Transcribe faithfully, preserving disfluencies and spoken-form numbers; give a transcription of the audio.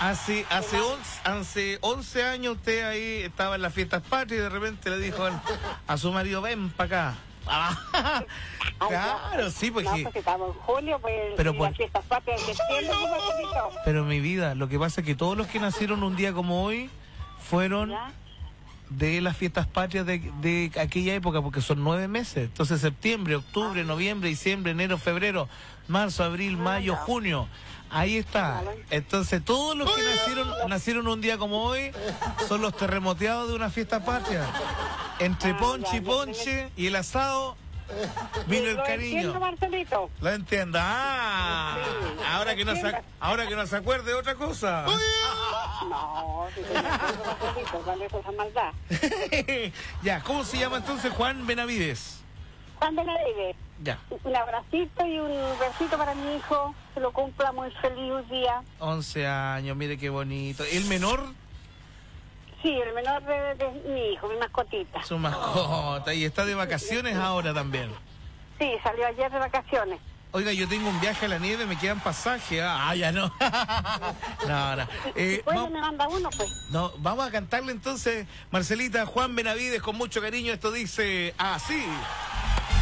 Hace, hace, once, hace once años usted ahí estaba en las fiestas patrias y de repente le dijo a, a su marido, ven para acá. Ah, claro, sí, porque... No, porque estamos en julio, pues, pero y por... las fiestas patrias en septiembre, pues, Marcelito. Pero mi vida, lo que pasa es que todos los que nacieron un día como hoy fueron ¿Ya? de las fiestas patrias de, de aquella época, porque son nueve meses. Entonces septiembre, octubre, Ah. noviembre, diciembre, enero, febrero, marzo, abril, Ah, mayo, ya. junio. Ahí está. Vale. Entonces todos los que nacieron nacieron un día como hoy son los terremoteados de una fiesta patria. Entre Ah, ponche ya, y ya, ponche y el asado vino el Lo entiendo, cariño. Marcelito. Lo entiendo. Ah, Sí, ahora que no se, entiendo. ahora que no se acuerde de otra cosa. No, si te acuerdo, Marcelito, ¿cuál es esa maldad? Ya, ¿cómo se llama entonces Juan Benavides? Juan Benavides, Ya, un abracito y un besito para mi hijo, que lo cumpla muy feliz un día. once años, mire qué bonito. ¿El menor? Sí, el menor de, de mi hijo, mi mascotita. Su mascota. Y está de vacaciones ahora también. Sí, salió ayer de vacaciones. Oiga, yo tengo un viaje a la nieve, me quedan pasajes. Ah, ya no. No, no. Eh, Después vamos- me manda uno, pues. no, vamos a cantarle entonces, Marcelita, Juan Benavides, con mucho cariño. Esto dice así.